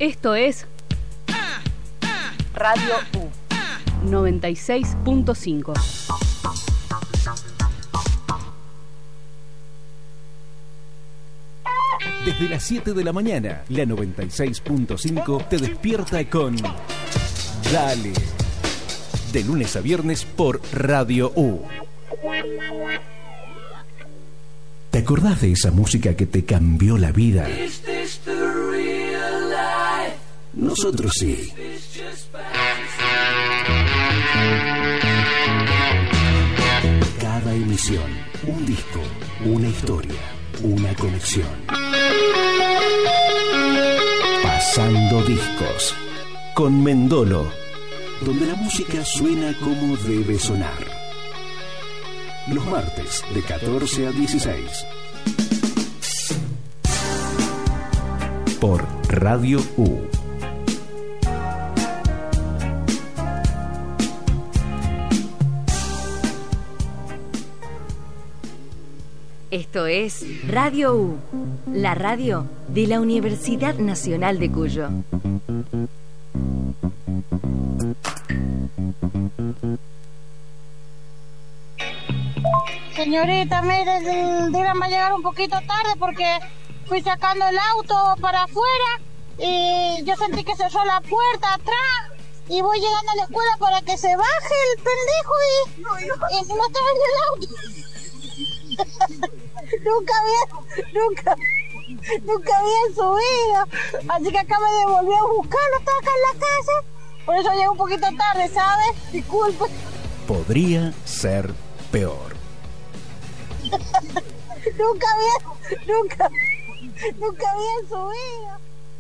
Esto es Radio U 96.5. Desde las 7 de la mañana, la 96.5 te despierta con Dale. De lunes a viernes por Radio U. ¿Te acordás de esa música que te cambió la vida? Nosotros sí. Cada emisión, un disco, una historia, una conexión. Pasando discos con Mendolo, donde la música suena como debe sonar. Los martes de 14 a 16 por Radio U. Esto es Radio U, la radio de la Universidad Nacional de Cuyo. Señorita, mire, el día va a llegar un poquito tarde porque fui sacando el auto para afuera y yo sentí que cerró la puerta atrás y voy llegando a la escuela para que se baje el pendejo y no estaba en el auto. Nunca había subido, así que acá me devolvió a buscarlo, estaba acá en la casa, por eso llegué un poquito tarde, ¿sabes? Disculpe. Podría ser peor. Nunca había subido.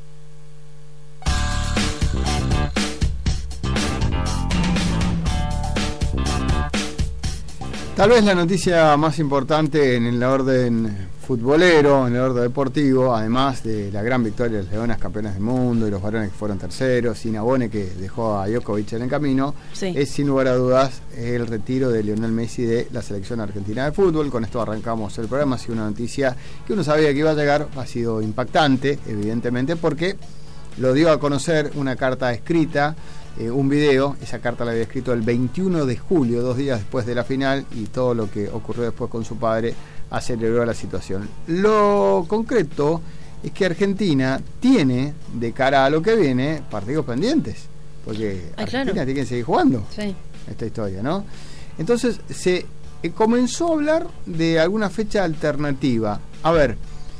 Tal vez la noticia más importante en el orden futbolero, en el orden deportivo, además de la gran victoria de las Leonas, campeonas del mundo, y los varones que fueron terceros, y Nabone que dejó a Djokovic en el camino, sí, es sin lugar a dudas el retiro de Lionel Messi de la selección argentina de fútbol. Con esto arrancamos el programa. Ha sido una noticia que uno sabía que iba a llegar, ha sido impactante, evidentemente, porque lo dio a conocer una carta escrita, un video. Esa carta la había escrito el 21 de julio, 2 días después de la final, y todo lo que ocurrió después con su padre aceleró la situación. Lo concreto es que Argentina tiene, de cara a lo que viene, partidos pendientes, porque Argentina tiene que seguir jugando esta historia, ¿no? Entonces se comenzó a hablar de alguna fecha alternativa. A ver,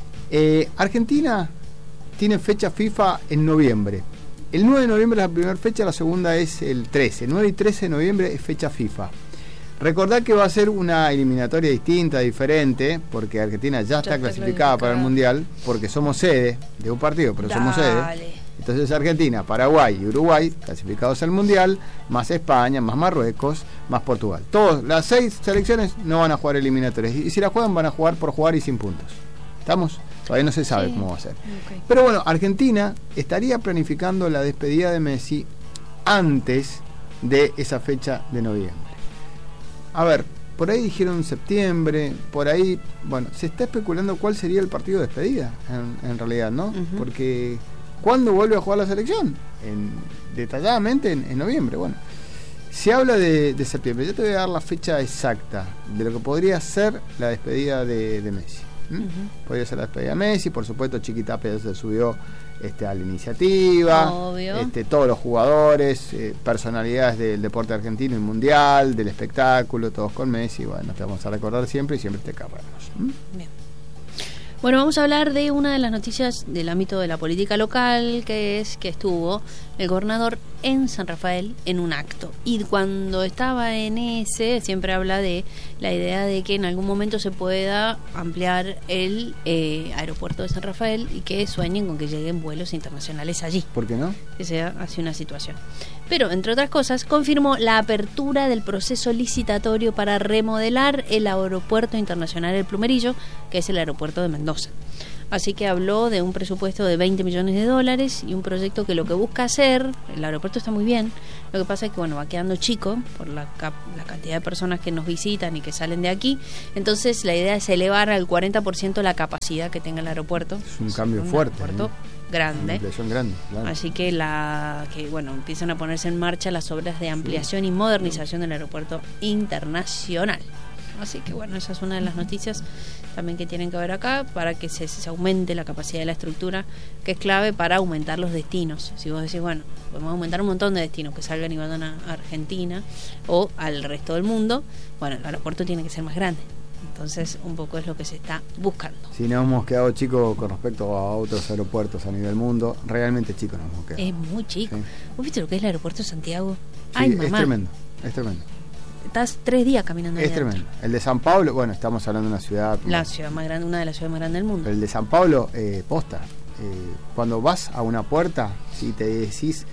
Argentina tiene fecha FIFA en noviembre. El 9 de noviembre es la primera fecha, la segunda es el 13. 9 y 13 de noviembre es fecha FIFA. Recordad que va a ser una eliminatoria distinta, diferente, porque Argentina ya está clasificada para el Mundial, porque somos sede de un partido, pero somos sede. Entonces Argentina, Paraguay y Uruguay clasificados al Mundial, más España, más Marruecos, más Portugal. Todas las 6 selecciones no van a jugar eliminatorias, y si la juegan van a jugar por jugar y sin puntos. ¿Estamos? Todavía no se sabe cómo va a ser. Okay. Pero bueno, Argentina estaría planificando la despedida de Messi antes de esa fecha de noviembre. A ver, por ahí dijeron septiembre, por ahí, bueno, se está especulando cuál sería el partido de despedida, en realidad, ¿no? Uh-huh. Porque ¿cuándo vuelve a jugar la selección? Detalladamente en noviembre. Bueno, se habla de septiembre. Yo te voy a dar la fecha exacta de lo que podría ser la despedida de Messi. Uh-huh. Podría ser la despedida de Messi, por supuesto Chiquitapia se subió a la iniciativa, todos los jugadores, personalidades del deporte argentino y mundial, del espectáculo, todos con Messi. Bueno, te vamos a recordar siempre y siempre te cargamos. Bien. Bueno, vamos a hablar de una de las noticias del ámbito de la política local, que es que estuvo el gobernador en San Rafael en un acto. Y cuando estaba en ese, siempre habla de la idea de que en algún momento se pueda ampliar el aeropuerto de San Rafael y que sueñen con que lleguen vuelos internacionales allí. ¿Por qué no? Que sea así una situación. Pero, entre otras cosas, confirmó la apertura del proceso licitatorio para remodelar el aeropuerto internacional El Plumerillo, que es el aeropuerto de Mendoza. Así que habló de un presupuesto de $20 millones y un proyecto que lo que busca hacer, el aeropuerto está muy bien, lo que pasa es que bueno, va quedando chico por la cantidad de personas que nos visitan y que salen de aquí, entonces la idea es elevar al 40% la capacidad que tenga el aeropuerto. Es un cambio fuerte. Aeropuerto grande. Una ampliación grande, claro. Así que empiezan a ponerse en marcha las obras de ampliación y modernización del aeropuerto internacional. Así que bueno, esa es una de las noticias también que tienen que ver acá, para que se aumente la capacidad de la estructura, que es clave para aumentar los destinos. Si vos decís, bueno, podemos aumentar un montón de destinos que salgan y vayan a Argentina o al resto del mundo, bueno, el aeropuerto tiene que ser más grande. Entonces, un poco es lo que se está buscando. Si nos hemos quedado chicos con respecto a otros aeropuertos a nivel mundo, realmente chicos nos hemos quedado. Es muy chico. Sí. ¿Vos viste lo que es el aeropuerto de Santiago? Sí, Ay, mamá. Es tremendo. Estás 3 días caminando ahí Es adentro. tremendo. El de San Pablo, bueno, estamos hablando de una ciudad... La ciudad más grande, una de las ciudades más grandes del mundo. Pero el de San Pablo, posta. Cuando vas a una puerta, si te decís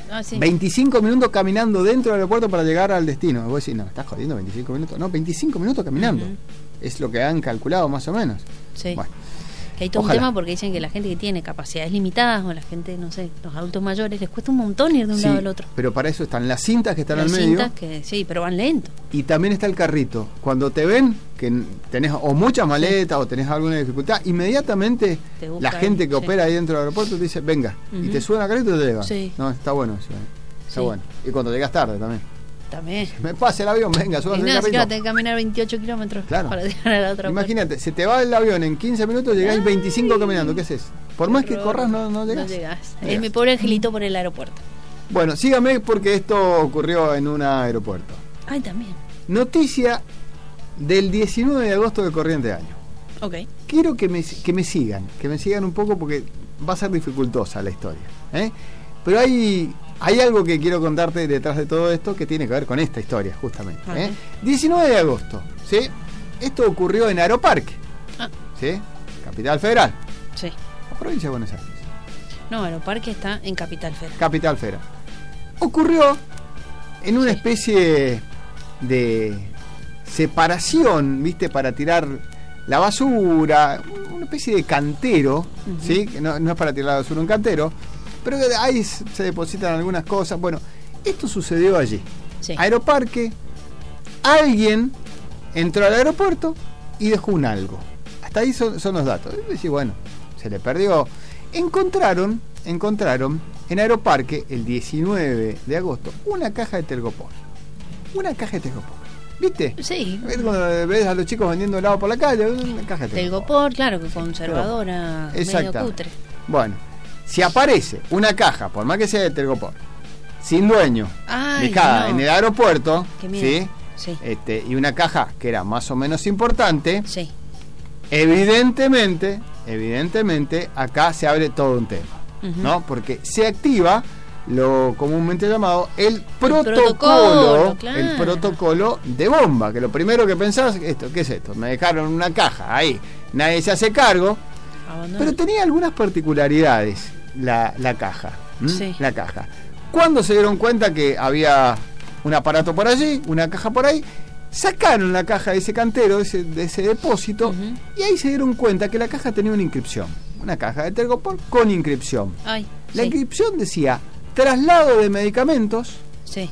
25 minutos caminando dentro del aeropuerto para llegar al destino. Vos decís, no, ¿me estás jodiendo 25 minutos? No, 25 minutos caminando. Es lo que han calculado más o menos. Sí. Bueno, que hay todo ojalá. un tema porque dicen que la gente que tiene capacidades limitadas o la gente, no sé, los adultos mayores, les cuesta un montón ir de un lado al otro. Pero para eso están las cintas que están Las al medio. cintas que sí, pero van lento. Y también está el carrito. Cuando te ven que tenés o muchas maletas o tenés alguna dificultad, inmediatamente Te busca la gente ahí, que opera ahí dentro del aeropuerto te dice, venga, y te suben al carrito y te llevan. Sí. No, está bueno eso. Está Sí. bueno. Y cuando llegas tarde también. También. Me pase el avión, venga, Y súbase al nada, si carrito. vas a tener que caminar 28 kilómetros Claro. para llegar a la otra Imagínate, se te va el avión en 15 minutos, llegás 25 caminando, ¿qué haces? Por más que corras, no llegás. No llegás. No Es llegás. mi pobre angelito por el aeropuerto. Bueno, sígame porque esto ocurrió en un aeropuerto. Ay, también. Noticia del 19 de agosto del corriente año. Ok. Quiero que me sigan un poco porque va a ser dificultosa la historia, ¿eh? Pero hay algo que quiero contarte detrás de todo esto que tiene que ver con esta historia, justamente. Okay. 19 de agosto, ¿sí? Esto ocurrió en Aeroparque, ¿sí? Capital Federal, Sí. o provincia de Buenos Aires. No, Aeroparque está en Capital Federal. Capital Federal. Ocurrió en una especie de separación, ¿viste? Para tirar la basura, una especie de cantero, ¿sí? Que no es para tirar la basura un cantero, pero ahí se depositan algunas cosas. Bueno, esto sucedió allí. Sí. Aeroparque, alguien entró al aeropuerto y dejó un algo. Hasta ahí son los datos. Y decís, bueno, se le perdió. Encontraron en Aeroparque el 19 de agosto una caja de telgopor. Una caja de telgopor. ¿Viste? Sí. ¿Ves cuando ves a los chicos vendiendo helado por la calle? Una caja de telgopor. Telgopor, claro, que conservadora, medio Exactamente. cutre. Bueno, si aparece una caja, por más que sea de telgopor, sin dueño, Ay, dejada no. en el aeropuerto, Qué miedo. ¿sí? Sí. Y una caja que era más o menos importante, Sí. evidentemente, acá se abre todo un tema, Ujú. ¿no? Porque se activa lo comúnmente llamado el protocolo, claro. el protocolo de bomba, que lo primero que pensás, ¿qué es esto? Me dejaron una caja ahí, nadie se hace cargo, Abandono. pero tenía algunas particularidades la caja. Sí. La caja. Cuando se dieron cuenta que había un aparato por allí, una caja por ahí, sacaron la caja de ese cantero, de ese depósito, y ahí se dieron cuenta que la caja tenía una inscripción. Una caja de telgopor con inscripción. Ay, La sí. inscripción decía traslado de medicamentos, Sí.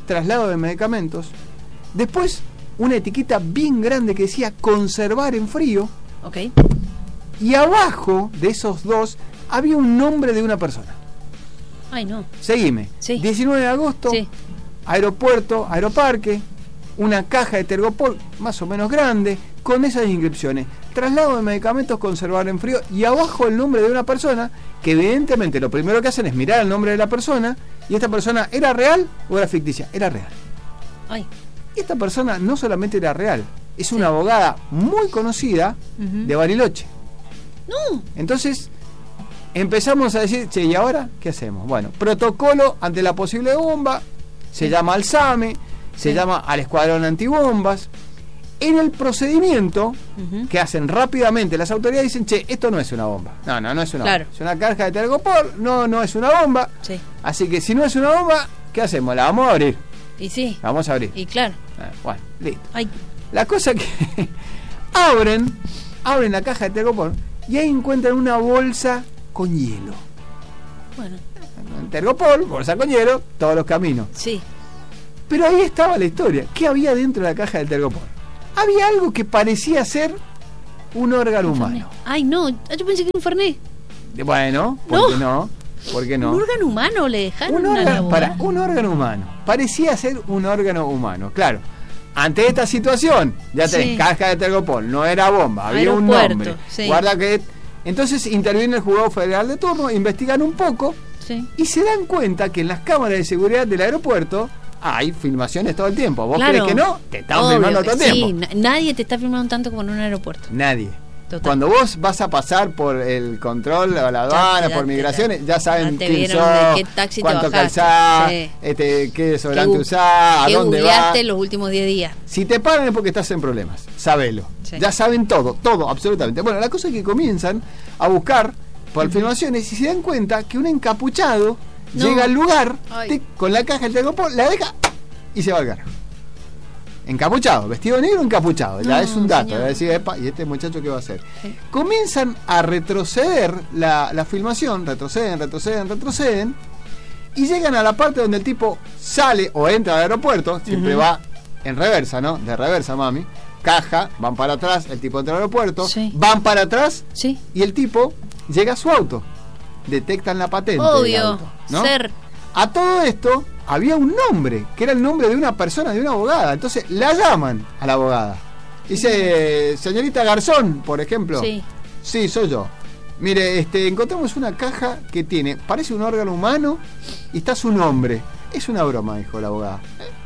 después una etiqueta bien grande que decía conservar en frío, Ok. y abajo de esos dos había un nombre de una persona. Ay, no. Seguime. Sí. 19 de agosto, Sí. aeropuerto, Aeroparque, una caja de telgopor más o menos grande, con esas inscripciones. Traslado de medicamentos, conservar en frío, y abajo el nombre de una persona, que evidentemente lo primero que hacen es mirar el nombre de la persona, y esta persona, ¿era real o era ficticia? Era real. Ay. Y esta persona no solamente era real, es una abogada muy conocida de Bariloche. No. Entonces empezamos a decir, che, ¿y ahora qué hacemos? Bueno, protocolo ante la posible bomba, se llama al SAME, se llama al escuadrón antibombas. En el procedimiento que hacen rápidamente las autoridades dicen, che, esto no es una bomba. No es una Claro. bomba. Es una caja de telgopor, no es una bomba. Sí. Así que si no es una bomba, ¿qué hacemos? La vamos a abrir. Y sí. La vamos a abrir. Y claro. Bueno, listo. Ay. La cosa que abren la caja de telgopor y ahí encuentran una bolsa con hielo. Bueno. En Tergopol, bolsa con hielo, todos los caminos. Sí. Pero ahí estaba la historia. ¿Qué había dentro de la caja del Tergopol? Había algo que parecía ser un órgano humano. Ay, no, yo pensé que era un Fernet. Bueno, ¿por qué no? ¿Por qué no? ¿Un órgano humano le dejaron un órgano humano. Parecía ser un órgano humano, claro. Ante esta situación, ya tenés caja de Tergopol, no era bomba, había un nombre. Sí. Guarda que... Entonces interviene el juzgado federal de turno, investigan un poco y se dan cuenta que en las cámaras de seguridad del aeropuerto hay filmaciones todo el tiempo. ¿Vos crees que no? Te están filmando todo el tiempo. Nadie te está filmando tanto como en un aeropuerto. Nadie. Total. Cuando vos vas a pasar por el control o la aduana, por migraciones, ya saben quién sos, qué taxi cuánto calzás, qué desodorante usás, a dónde vas. ¿Qué los últimos 10 días? Si te paran es porque estás en problemas, sabelo. Sí. Ya saben todo, absolutamente. Bueno, la cosa es que comienzan a buscar por filmaciones y se dan cuenta que un encapuchado llega al lugar con la caja del Tergopol, la deja y se va al carajo. Encapuchado, vestido negro, encapuchado. Ya es un dato. Decir, epa, ¿y este muchacho qué va a hacer? Sí. Comienzan a retroceder la filmación, retroceden, y llegan a la parte donde el tipo sale o entra al aeropuerto, siempre va en reversa, ¿no? De reversa, mami. Caja, van para atrás, el tipo entra al aeropuerto, van para atrás, y el tipo llega a su auto. Detectan la patente. Obvio, del auto, ¿no? A todo esto había un nombre, que era el nombre de una persona, de una abogada. Entonces la llaman a la abogada. Dice, señorita Garzón, por ejemplo. Sí, soy yo. Mire, encontramos una caja que parece un órgano humano y está su nombre. Es una broma, dijo la abogada.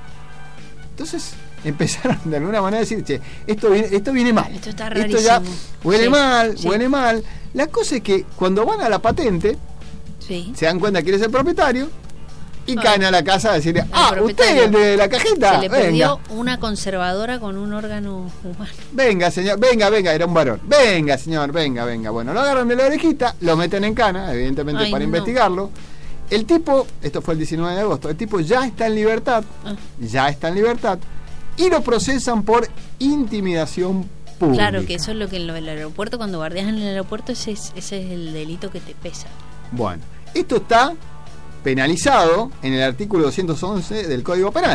Entonces empezaron de alguna manera a decir, che, esto viene mal. Esto está rarísimo. Esto ya huele mal. La cosa es que cuando van a la patente, se dan cuenta que eres el propietario. Y caen a la casa a decirle, usted es el de la cajita. Se le perdió una conservadora con un órgano humano. Venga, señor, venga, era un varón. Venga, señor, venga. Bueno, lo agarran de la orejita, lo meten en cana, evidentemente para investigarlo. El tipo, esto fue el 19 de agosto, el tipo ya está en libertad, y lo procesan por intimidación pública. Claro, que eso es lo que en el aeropuerto, cuando guardias en el aeropuerto, ese es el delito que te pesa. Bueno, esto está penalizado en el artículo 211 del Código Penal.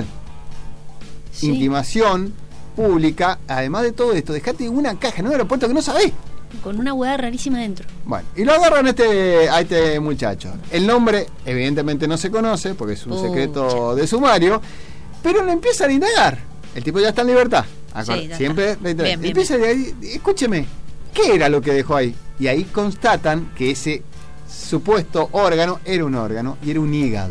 Intimación pública. Además de todo esto, dejate una caja en un aeropuerto que no sabés, con una hueá rarísima dentro. Bueno, y lo agarran a este muchacho. El nombre evidentemente no se conoce porque es un secreto de sumario, pero lo empiezan a indagar. El tipo ya está en libertad. Siempre bien. Empieza de ahí, escúcheme, ¿qué era lo que dejó ahí? Y ahí constatan que ese supuesto órgano era un órgano y era un hígado.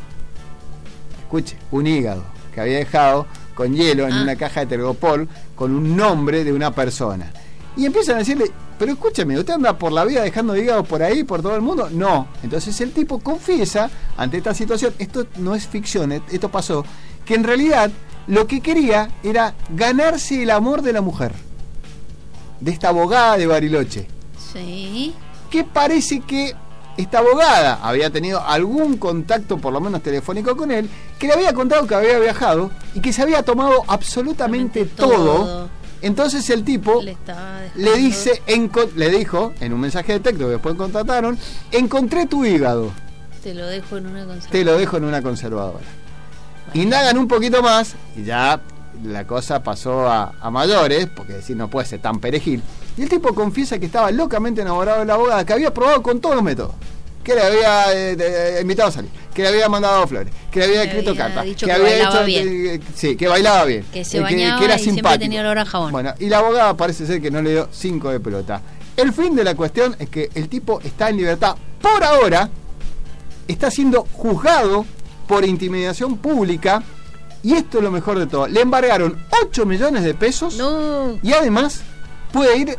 Escuche, un hígado que había dejado con hielo en una caja de Tergopol con un nombre de una persona. Y empiezan a decirle, pero escúchame, ¿usted anda por la vida dejando hígados por ahí, por todo el mundo? No. Entonces el tipo confiesa ante esta situación, esto no es ficción, esto pasó, que en realidad lo que quería era ganarse el amor de la mujer, de esta abogada de Bariloche. Sí. Que parece que esta abogada había tenido algún contacto, por lo menos telefónico, con él, que le había contado que había viajado y que se había tomado absolutamente todo. Entonces el tipo le dijo en un mensaje de texto que después contrataron, encontré tu hígado. Te lo dejo en una conservadora. Bueno. Indagan un poquito más y ya la cosa pasó a mayores, porque decir no puede ser tan perejil. Y el tipo confiesa que estaba locamente enamorado de la abogada, que había probado con todos los métodos, que le había invitado a salir, que le había mandado flores, que le había escrito cartas, que había bailaba hecho bien. Que bailaba bien, que se bañaba, que era simpático, siempre tenía olor a jabón. Bueno, y la abogada parece ser que no le dio 5 de pelota. El fin de la cuestión es que el tipo está en libertad por ahora, está siendo juzgado por intimidación pública. Y esto es lo mejor de todo, le embargaron 8 millones de pesos. No. Y además puede ir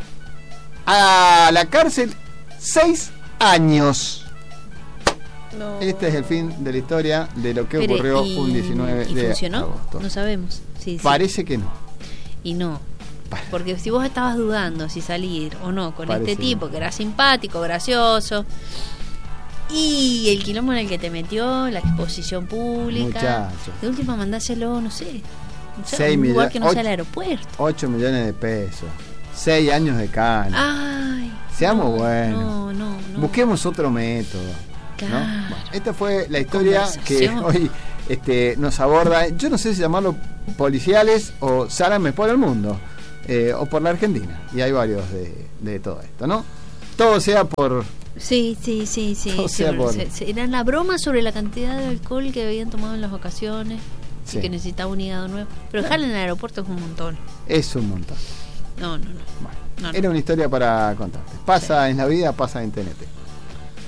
a la cárcel 6 años. No. Este es el fin de la historia de lo que ocurrió un 19 de funcionó? agosto. No sabemos. Parece que no. Y no. Porque si vos estabas dudando si salir o no con este tipo, que era simpático, gracioso, y el quilombo en el que te metió, la exposición pública, de última mandáselo, no sé, 6 lugar que no sea el aeropuerto. 8 millones de pesos, 6 años de cana. Ay. Seamos buenos. No. Busquemos otro método. Claro. ¿No? Bueno, esta fue la historia que Conversación. hoy nos aborda. Yo no sé si llamarlo policiales o salames por el mundo, o por la Argentina. Y hay varios de todo esto, ¿no? Todo sea por... Sí. Todo sea por... Era la broma sobre la cantidad de alcohol que habían tomado en las vacaciones. Sí. Y que necesitaba un hígado nuevo. Pero dejarla en el aeropuerto es un montón. Es un montón. No. Bueno, era una historia para contarte. Pasa en la vida, pasa en TNT.